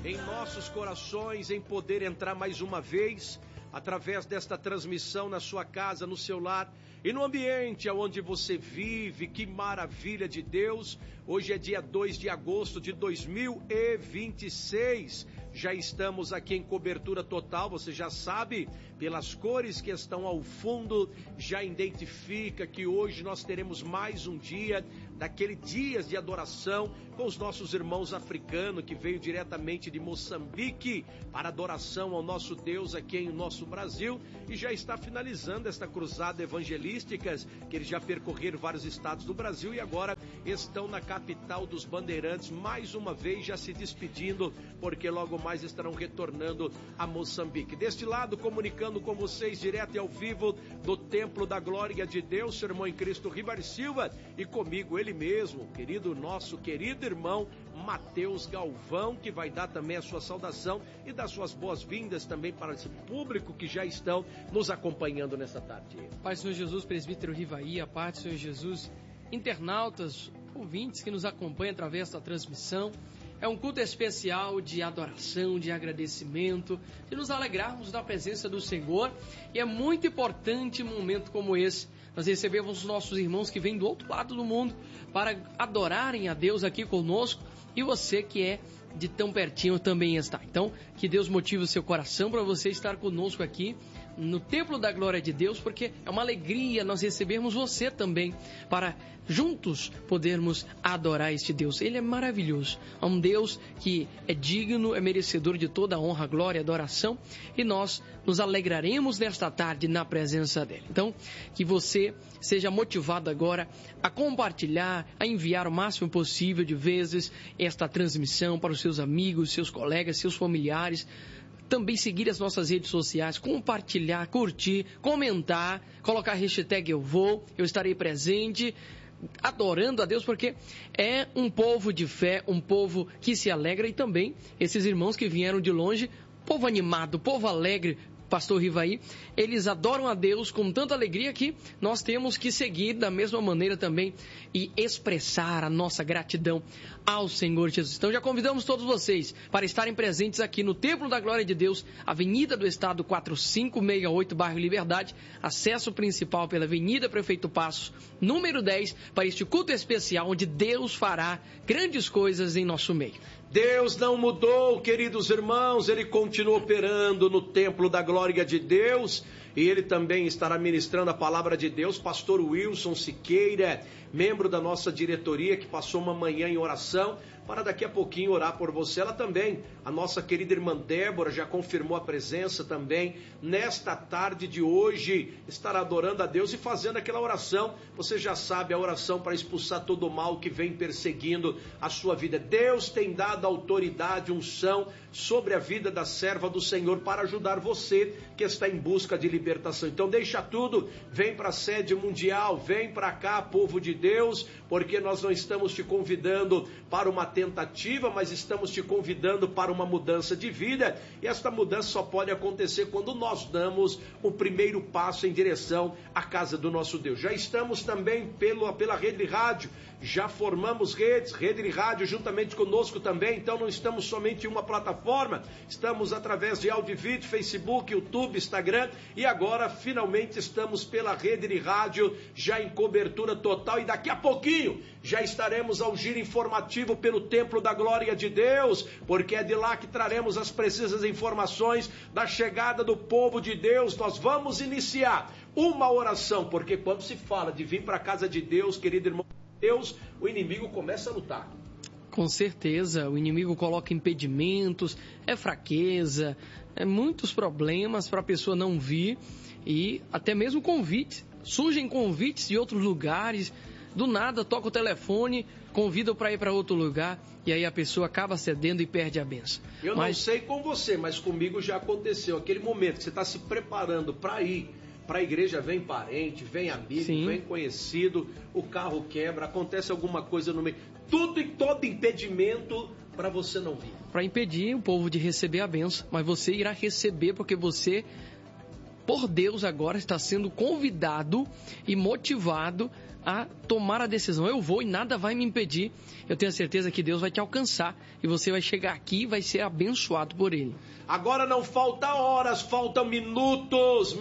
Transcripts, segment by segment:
em nossos corações, em poder entrar mais uma vez, através desta transmissão na sua casa, no seu lar e no ambiente onde você vive. Que maravilha de Deus! Hoje é dia 2 de agosto de 2026. Já estamos aqui em cobertura total, você já sabe, pelas cores que estão ao fundo, já identifica que hoje nós teremos mais um dia, daquele dias de adoração com os nossos irmãos africanos que veio diretamente de Moçambique para adoração ao nosso Deus aqui em nosso Brasil, e já está finalizando esta cruzada evangelística, que eles já percorreram vários estados do Brasil e agora estão na capital dos bandeirantes, mais uma vez já se despedindo, porque logo mais estarão retornando a Moçambique. Deste lado, comunicando com vocês direto e ao vivo do Templo da Glória de Deus, seu irmão em Cristo Ribar Silva, e comigo ele mesmo, nosso querido irmão Mateus Galvão, que vai dar também a sua saudação e dar suas boas-vindas também para esse público que já estão nos acompanhando nessa tarde. Paz do Senhor Jesus, presbítero Rivaí, a paz do Senhor Jesus, internautas, ouvintes que nos acompanham através da transmissão. É um culto especial de adoração, de agradecimento, de nos alegrarmos da presença do Senhor, e é muito importante um momento como esse. Nós recebemos os nossos irmãos que vêm do outro lado do mundo para adorarem a Deus aqui conosco, e você que é de tão pertinho também está. Então, que Deus motive o seu coração para você estar conosco aqui no Templo da Glória de Deus, porque é uma alegria nós recebermos você também, para juntos podermos adorar este Deus. Ele é maravilhoso, é um Deus que é digno, é merecedor de toda a honra, glória e adoração, e nós nos alegraremos nesta tarde na presença dele. Então, que você seja motivado agora a compartilhar, a enviar o máximo possível de vezes esta transmissão para os seus amigos, seus colegas, seus familiares. Também seguir as nossas redes sociais, compartilhar, curtir, comentar, colocar a hashtag eu estarei presente, adorando a Deus, porque é um povo de fé, um povo que se alegra, e também esses irmãos que vieram de longe, povo animado, povo alegre, pastor Rivaí, eles adoram a Deus com tanta alegria que nós temos que seguir da mesma maneira também e expressar a nossa gratidão ao Senhor Jesus. Então já convidamos todos vocês para estarem presentes aqui no Templo da Glória de Deus, Avenida do Estado 4568, bairro Liberdade, acesso principal pela Avenida Prefeito Passos, número 10, para este culto especial onde Deus fará grandes coisas em nosso meio. Deus não mudou, queridos irmãos, Ele continua operando no Templo da Glória de Deus, e Ele também estará ministrando a palavra de Deus. Pastor Wilson Siqueira, membro da nossa diretoria, que passou uma manhã em oração, para daqui a pouquinho orar por você. Ela também, a nossa querida irmã Débora, já confirmou a presença também, nesta tarde de hoje, estará adorando a Deus e fazendo aquela oração. Você já sabe, a oração para expulsar todo o mal que vem perseguindo a sua vida. Deus tem dado autoridade, unção sobre a vida da serva do Senhor para ajudar você que está em busca de libertação. Então deixa tudo, vem para a sede mundial, vem para cá, povo de Deus, porque nós não estamos te convidando para uma tentativa, mas estamos te convidando para uma mudança de vida, e esta mudança só pode acontecer quando nós damos o primeiro passo em direção à casa do nosso Deus. Já estamos também pela Rede Rádio, já formamos Rede de Rádio juntamente conosco também, então não estamos somente em uma plataforma, estamos através de áudio e vídeo, Facebook, YouTube, Instagram, e agora finalmente estamos pela Rede de Rádio, já em cobertura total, e daqui a pouquinho já estaremos ao giro informativo pelo Templo da Glória de Deus, porque é de lá que traremos as precisas informações da chegada do povo de Deus. Nós vamos iniciar uma oração, porque quando se fala de vir para a casa de Deus, querido irmão, Deus, o inimigo começa a lutar. Com certeza, o inimigo coloca impedimentos, é fraqueza, é muitos problemas para a pessoa não vir, e até mesmo convites. Surgem convites de outros lugares, do nada toca o telefone, convida para ir para outro lugar, e aí a pessoa acaba cedendo e perde a bênção. Eu não sei com você, mas comigo já aconteceu. Aquele momento que você está se preparando para ir para a igreja, vem parente, vem amigo, sim, vem conhecido, o carro quebra, acontece alguma coisa no meio. Tudo e todo impedimento para você não vir. Para impedir o povo de receber a bênção, mas você irá receber porque você por Deus agora está sendo convidado e motivado a tomar a decisão. Eu vou e nada vai me impedir. Eu tenho a certeza que Deus vai te alcançar e você vai chegar aqui e vai ser abençoado por Ele. Agora não falta horas, faltam minutos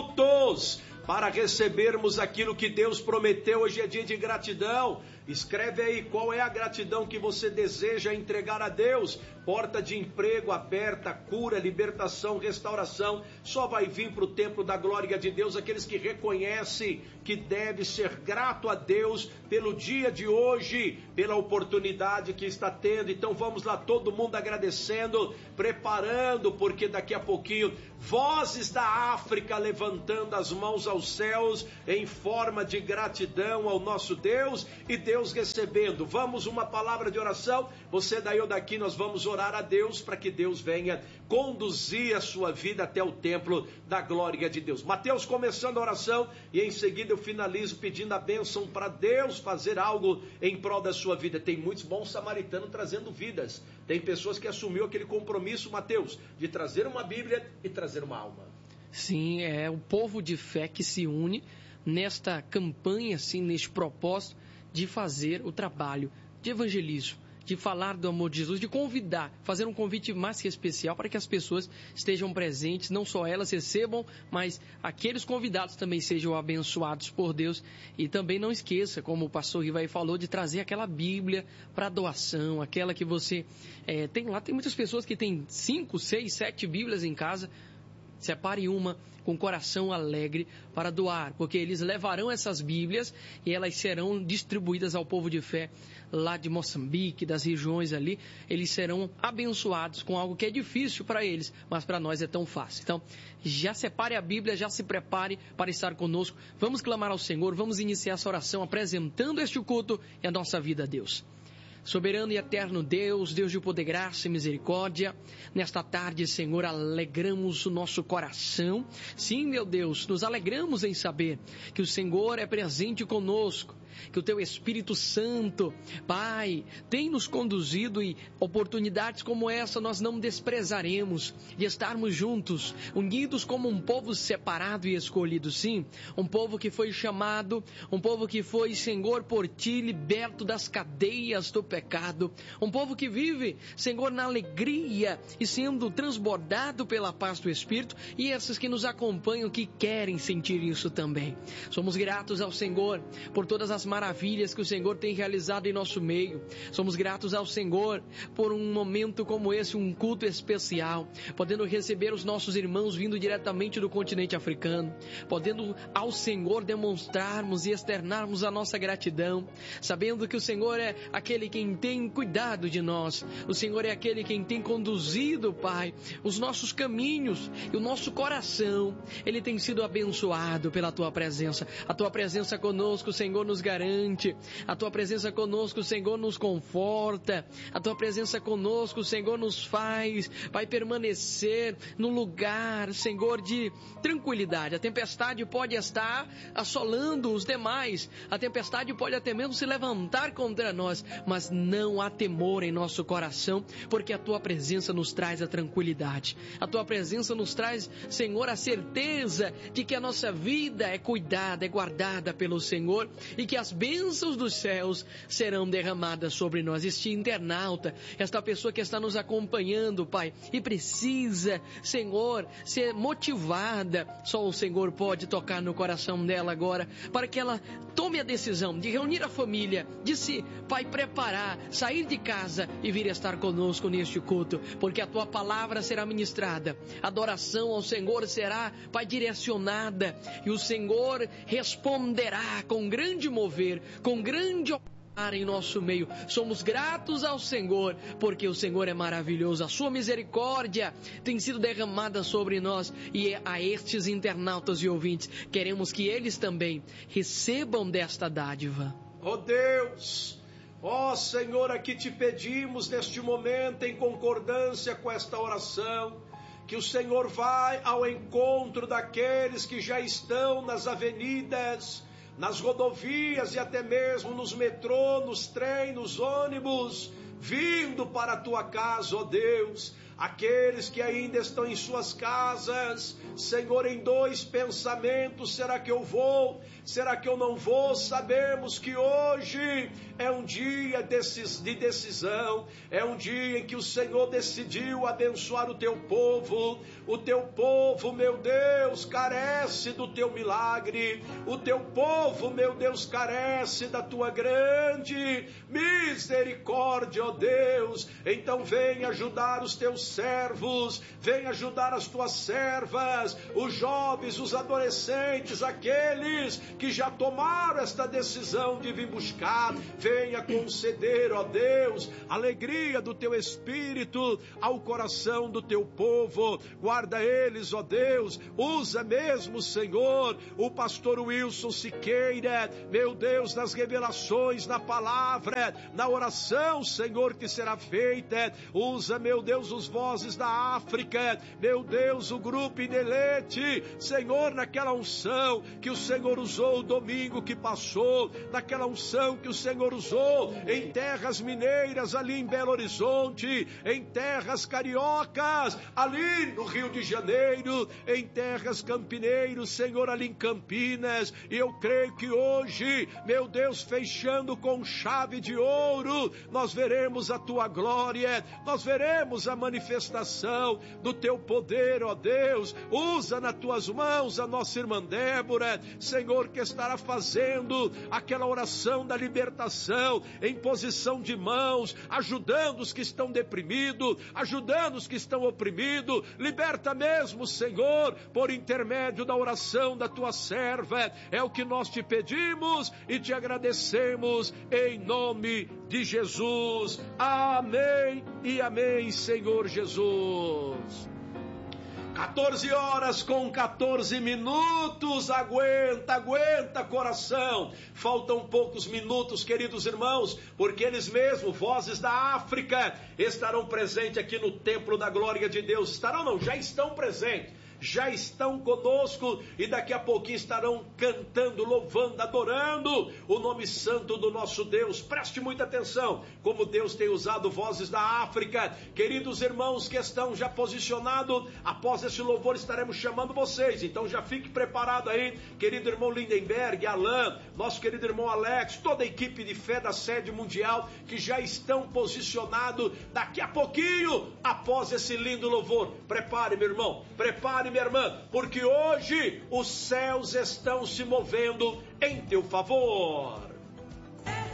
para recebermos aquilo que Deus prometeu. Hoje é dia de gratidão. Escreve aí qual é a gratidão que você deseja entregar a Deus. Porta de emprego aberta, cura, libertação, restauração. Só vai vir para o templo da glória de Deus aqueles que reconhecem que deve ser grato a Deus pelo dia de hoje, pela oportunidade que está tendo. Então vamos lá, todo mundo agradecendo, preparando, porque daqui a pouquinho vozes da África levantando as mãos aos céus em forma de gratidão ao nosso Deus, e Deus recebendo. Vamos, uma palavra de oração. Você daí ou daqui, nós vamos orar a Deus para que Deus venha conduzir a sua vida até o templo da glória de Deus. Mateus começando a oração e em seguida eu finalizo pedindo a bênção para Deus fazer algo em prol da sua vida. Tem muitos bons samaritanos trazendo vidas. Tem pessoas que assumiu aquele compromisso, Mateus, de trazer uma Bíblia e trazer uma alma. Sim, é o povo de fé que se une nesta campanha, assim, neste propósito de fazer o trabalho de evangelismo, de falar do amor de Jesus, de convidar, fazer um convite mais que especial para que as pessoas estejam presentes, não só elas recebam, mas aqueles convidados também sejam abençoados por Deus. E também não esqueça, como o pastor Rivaí falou, de trazer aquela Bíblia para doação, aquela que você tem lá. Tem muitas pessoas que têm 5, 6, 7 Bíblias em casa. Separe uma com coração alegre para doar, porque eles levarão essas Bíblias e elas serão distribuídas ao povo de fé lá de Moçambique, das regiões ali. Eles serão abençoados com algo que é difícil para eles, mas para nós é tão fácil. Então, já separe a Bíblia, já se prepare para estar conosco. Vamos clamar ao Senhor, vamos iniciar essa oração apresentando este culto e a nossa vida a Deus. Soberano e eterno Deus, Deus de poder, graça e misericórdia, nesta tarde, Senhor, alegramos o nosso coração. Sim, meu Deus, nos alegramos em saber que o Senhor é presente conosco, que o Teu Espírito Santo, Pai, tem nos conduzido, e oportunidades como essa nós não desprezaremos, de estarmos juntos, unidos como um povo separado e escolhido. Sim, um povo que foi chamado, um povo que foi, Senhor, por Ti, liberto das cadeias do pecado, um povo que vive, Senhor, na alegria e sendo transbordado pela paz do Espírito, e esses que nos acompanham que querem sentir isso também. Somos gratos ao Senhor por todas as maravilhas que o Senhor tem realizado em nosso meio. Somos gratos ao Senhor por um momento como esse, um culto especial, podendo receber os nossos irmãos vindo diretamente do continente africano, podendo ao Senhor demonstrarmos e externarmos a nossa gratidão, sabendo que o Senhor é aquele quem tem cuidado de nós, o Senhor é aquele quem tem conduzido, Pai, os nossos caminhos, e o nosso coração, ele tem sido abençoado pela Tua presença. A Tua presença conosco, Senhor, nos garante, a Tua presença conosco, Senhor, nos conforta, a Tua presença conosco, Senhor, nos faz, Pai, permanecer no lugar, Senhor, de tranquilidade. A tempestade pode estar assolando os demais, a tempestade pode até mesmo se levantar contra nós, mas não há temor em nosso coração, porque a Tua presença nos traz a tranquilidade, a Tua presença nos traz, Senhor, a certeza de que a nossa vida é cuidada, é guardada pelo Senhor, e que as bênçãos dos céus serão derramadas sobre nós. Este internauta, esta pessoa que está nos acompanhando, Pai, e precisa, Senhor, ser motivada, só o Senhor pode tocar no coração dela agora, para que ela tome a decisão de reunir a família, de se, Pai, preparar, sair de casa e vir estar conosco neste culto, porque a Tua palavra será ministrada, a adoração ao Senhor será, Pai, direcionada, e o Senhor responderá com grande mover, com grande operar em nosso meio. Somos gratos ao Senhor, porque o Senhor é maravilhoso. A Sua misericórdia tem sido derramada sobre nós, e a estes internautas e ouvintes, queremos que eles também recebam desta dádiva. Ó Deus, ó Senhor, aqui te pedimos neste momento, em concordância com esta oração, que o Senhor vai ao encontro daqueles que já estão nas avenidas, nas rodovias e até mesmo nos metrô, nos trens, nos ônibus, vindo para a Tua casa, ó Deus. aqueles que ainda estão em suas casas, Senhor, em dois pensamentos: será que eu vou? Será que eu não vou? Sabemos que hoje é um dia de decisão, é um dia em que o Senhor decidiu abençoar o teu povo. O teu povo, meu Deus, carece do teu milagre, o teu povo, meu Deus, carece da tua grande misericórdia, ó Deus. Então vem ajudar os teus servos, vem ajudar as tuas servas, os jovens, os adolescentes, aqueles que já tomaram esta decisão de vir buscar. Venha conceder, ó Deus, alegria do teu Espírito ao coração do teu povo. Guarda eles, ó Deus. Usa mesmo, Senhor, o pastor Wilson Siqueira, meu Deus, nas revelações, na palavra, na oração, Senhor, que será feita. Usa, meu Deus, os Vozes da África, meu Deus, o grupo Inelete, Senhor, naquela unção que o Senhor usou o domingo que passou, naquela unção que o Senhor usou em terras mineiras ali em Belo Horizonte, em terras cariocas ali no Rio de Janeiro, em terras campineiros, Senhor, ali em Campinas. E eu creio que hoje, meu Deus, fechando com chave de ouro, nós veremos a tua glória, nós veremos a manifestação do teu poder, ó Deus. Usa nas tuas mãos a nossa irmã Débora, Senhor, que estará fazendo aquela oração da libertação, em posição de mãos, ajudando os que estão deprimidos, ajudando os que estão oprimidos. Liberta mesmo, Senhor, por intermédio da oração da tua serva. É o que nós te pedimos e te agradecemos em nome de Jesus. Amém e amém, Senhor Jesus. 14 horas com 14 minutos, aguenta coração, faltam poucos minutos, queridos irmãos, porque eles mesmos, Vozes da África, estarão presentes aqui no Templo da Glória de Deus. Estarão não, já estão presentes, já estão conosco e daqui a pouquinho estarão cantando, louvando, adorando o nome santo do nosso Deus. Preste muita atenção, como Deus tem usado Vozes da África. Queridos irmãos que estão já posicionados, após esse louvor estaremos chamando vocês, então já fique preparado aí, querido irmão Lindenberg, Alain, nosso querido irmão Alex, toda a equipe de fé da sede mundial que já estão posicionados daqui a pouquinho, após esse lindo louvor. Prepare, meu irmão, prepare, minha irmã, porque hoje os céus estão se movendo em teu favor.